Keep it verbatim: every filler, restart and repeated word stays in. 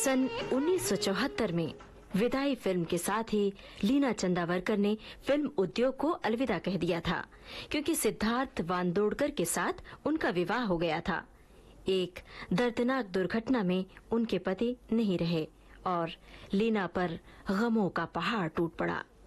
सन उन्नीस सौ चौहत्तर में विदाई फिल्म के साथ ही लीना चंदावरकर ने फिल्म उद्योग को अलविदा कह दिया था, क्योंकि सिद्धार्थ वांदोडकर के साथ उनका विवाह हो गया था। एक दर्दनाक दुर्घटना में उनके पति नहीं रहे और लीना पर गमों का पहाड़ टूट पड़ा।